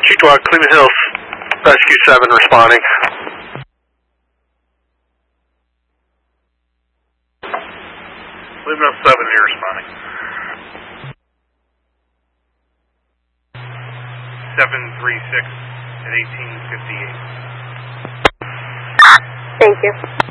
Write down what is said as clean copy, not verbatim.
Cheektowaga, Cleveland Hills, Rescue 7 responding. Cleveland Hills 7 here responding. 736 at 1858. Thank you.